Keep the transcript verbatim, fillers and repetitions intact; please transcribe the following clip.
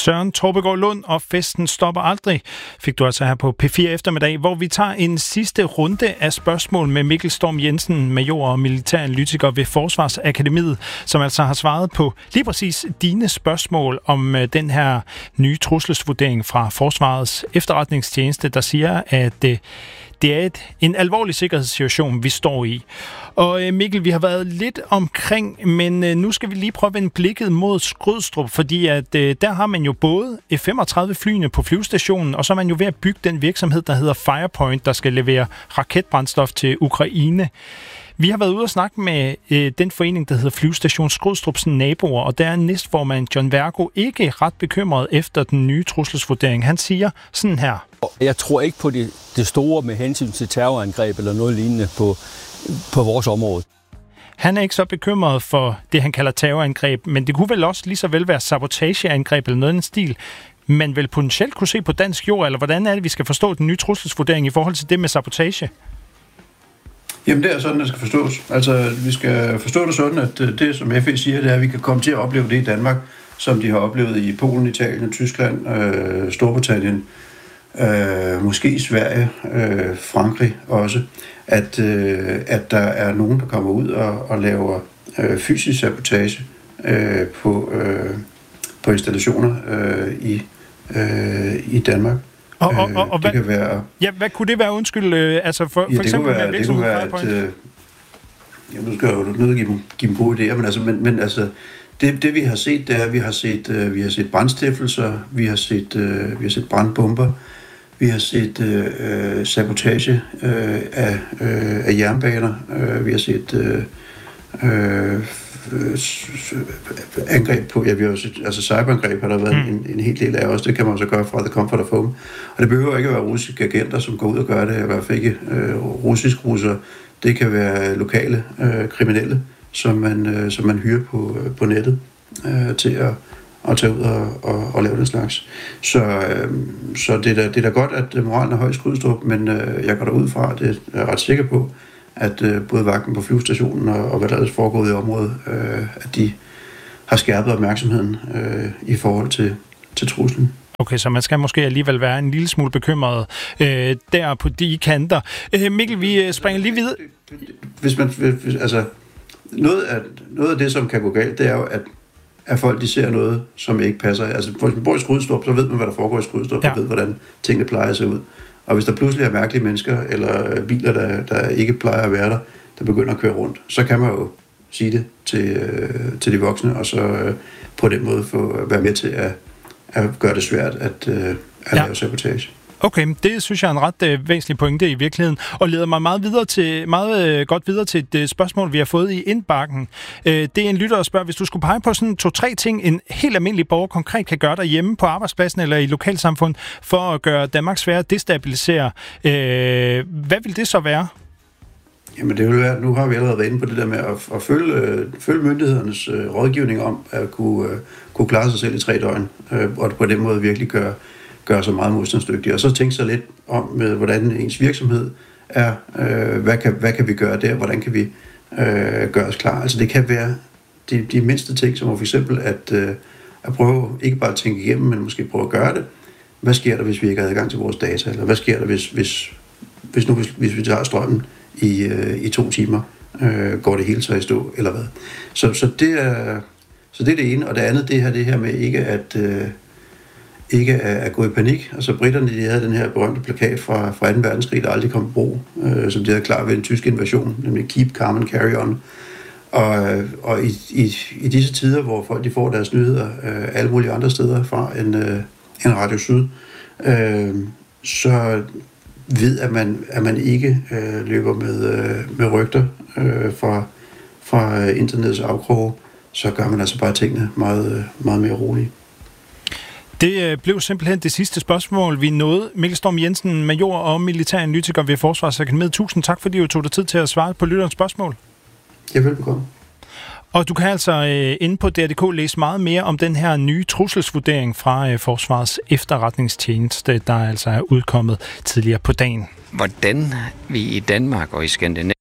Søren Torpegaard Lund og Festen stopper aldrig, fik du altså her på P fire eftermiddag, hvor vi tager en sidste runde af spørgsmål med Mikkel Storm Jensen, major og militæranalytiker ved Forsvarsakademiet, som altså har svaret på lige præcis dine spørgsmål om den her nye trusselsvurdering fra Forsvarets efterretningstjeneste, der siger, at det er et, en alvorlig sikkerhedssituation, vi står i. Og Mikkel, vi har været lidt omkring, men nu skal vi lige prøve at vende blikket mod Skrydstrup, fordi at der har man jo både F femogtredive flyene på flyvestationen, og så er man jo ved at bygge den virksomhed, der hedder Firepoint, der skal levere raketbrændstof til Ukraine. Vi har været ude og snakke med øh, den forening, der hedder Flyvestation Skrydstrups naboer, og der er næstformand John Vergo ikke ret bekymret efter den nye trusselsvurdering. Han siger sådan her. Jeg tror ikke på det, det store med hensyn til terrorangreb eller noget lignende på, på vores område. Han er ikke så bekymret for det, han kalder terrorangreb, men det kunne vel også lige så vel være sabotageangreb eller noget i den stil. Man vil potentielt kunne se på dansk jord, eller hvordan er det, vi skal forstå den nye trusselsvurdering i forhold til det med sabotage? Jamen det er sådan, det skal forstås. Altså vi skal forstå det sådan, at det som F E siger, det er, at vi kan komme til at opleve det i Danmark, som de har oplevet i Polen, Italien, Tyskland, øh, Storbritannien, øh, måske i Sverige, øh, Frankrig også, at, øh, at der er nogen, der kommer ud og, og laver øh, fysisk sabotage øh, på, øh, på installationer øh, i, øh, i Danmark. Og, og, og, og det hvad, kan være, ja, hvad kunne det være undskyld? Øh, altså for, ja, for eksempel det kunne være, det kunne være at, øh, jamen, nu skal jeg jo nødt give dem, give dem gode idéer, men altså, men, men altså det, det vi har set, det er, at vi har set, øh, vi har set brandstiftelser, vi har set, øh, vi har set brandbomber, vi har set øh, sabotage øh, af, øh, af jernbaner, øh, vi har set øh, øh, angreb på, ja, vi har også, altså cyberangreb har der været mm. en, en hel del af også, det kan man også gøre fra The Comfort of Home. Og det behøver ikke at være russiske agenter, som går ud og gør det, i hvert fald ikke øh, russisk russer. Det kan være lokale øh, kriminelle, som man, øh, som man hyrer på, øh, på nettet øh, til at, at tage ud og, og, og lave den slags. Så, øh, så det, er da, det er da godt, at moralen er højt Skrydstrup, men øh, jeg går derud fra, det er jeg ret sikker på, at øh, både vagten på flyvestationen og, og hvad der er foregået i området, øh, at de har skærpet opmærksomheden øh, i forhold til, til truslen. Okay, så man skal måske alligevel være en lille smule bekymret øh, der på de kanter. Øh, Mikkel, vi springer lige videre. Hvis man, hvis, altså, noget af, noget af det, som kan gå galt, det er jo, at, at folk de ser noget, som ikke passer. Altså, hvis man bor i Skrydstrup, så ved man, hvad der foregår i Skrydstrup, ja. Og ved, hvordan tingene plejer at se ud. Og hvis der pludselig er mærkelige mennesker, eller biler, der, der ikke plejer at være der, der begynder at køre rundt, så kan man jo sige det til, øh, til de voksne, og så øh, på den måde få være med til at, at gøre det svært at, øh, at ja. lave sabotage. Okay, det synes jeg er en ret øh, væsentlig pointe i virkeligheden, og leder mig meget, videre til, meget øh, godt videre til et øh, spørgsmål, vi har fået i indbakken. Øh, det er en lytter, der spørger, hvis du skulle pege på sådan to-tre ting, en helt almindelig borger konkret kan gøre derhjemme på arbejdspladsen eller i lokalsamfund, for at gøre Danmark sværere at destabilisere. Øh, hvad vil det så være? Jamen det vil være, nu har vi allerede været inde på det der med at, at følge, øh, følge myndighedernes øh, rådgivning om at kunne, øh, kunne klare sig selv i tre døgn, øh, og på den måde virkelig gøre gøre sig meget modstandsdygtige, og så tænke sig lidt om, med, hvordan ens virksomhed er, øh, hvad, kan, hvad kan vi gøre der, hvordan kan vi øh, gøre os klar. Altså det kan være de, de mindste ting, som for eksempel at, øh, at prøve, ikke bare at tænke igennem, men måske prøve at gøre det. Hvad sker der, hvis vi ikke har adgang til vores data, eller hvad sker der, hvis, hvis, hvis, nu, hvis, hvis vi tager strømmen i, øh, i to timer, øh, går det hele så i stå, eller hvad. Så, så, det er, så det er det ene, og det andet, det her, det her med ikke at øh, ikke at gå i panik. Altså britterne, de havde den her berømte plakat fra, fra anden verdenskrig, der aldrig kom på brug, øh, som de havde klar ved en tysk invasion, nemlig Keep Calm and Carry On. Og, og i, i, i disse tider, hvor folk de får deres nyheder øh, alle mulige andre steder fra end, øh, end Radio Syd, øh, så ved, at man, at man ikke øh, løber med, øh, med rygter øh, fra, fra internets afkroge, så gør man altså bare tingene meget, meget mere rolige. Det blev simpelthen det sidste spørgsmål, vi nåede. Mikkel Storm Jensen, major og militæranalytiker ved Forsvarsakademiet. Tusind tak, fordi du tog dig tid til at svare på lytterens spørgsmål. Ja, velbekomme. Og du kan altså øh, inde på D R punktum D K læse meget mere om den her nye trusselsvurdering fra øh, Forsvarets efterretningstjeneste, der altså er udkommet tidligere på dagen. Hvordan vi i Danmark og i Skandinavien